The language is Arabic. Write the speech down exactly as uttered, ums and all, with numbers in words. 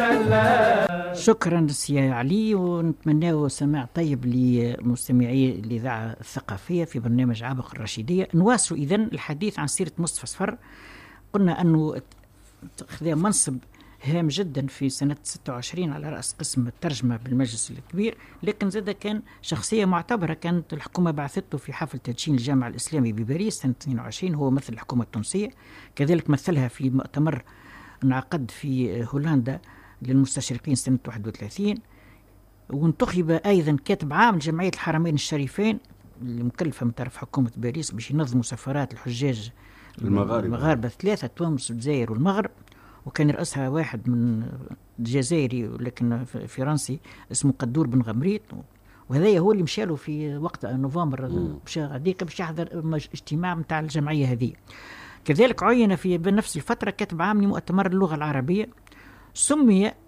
شكرا سي علي، ونتمنى سماع طيب لمستمعي الإذاعة الثقافية في برنامج عابق الرشيدية. نواصل إذن الحديث عن سيرة مصطفى صفر. قلنا أنه خذا منصب هام جدا في سنة ستة وعشرين على رأس قسم الترجمة بالمجلس الكبير، لكن زاد كان شخصية معتبرة. كانت الحكومة بعثته في حفل تدشين الجامع الإسلامي بباريس سنة اثنين وعشرين، هو مثل الحكومة التونسية. كذلك مثلها في مؤتمر انعقد في هولندا للمستشرقين سنة واحد وثلاثين، وانتخب أيضا كاتب عام لجمعية الحرمين الشريفين المكلفة من طرف حكومة باريس باش ينظموا سفرات الحجاج المغاربة, المغاربة ثلاثة، تونس والجزائر والمغرب. وكان رأسها واحد من الجزائري لكن فرنسي اسمه قدور بن غمريت، وهذا هو اللي مشاله في وقت نوفمبر هذيك باش يحضر اجتماع متاع الجمعية هذه. كذلك عين في بنفس الفترة كاتب عام لمؤتمر اللغة العربية، سمي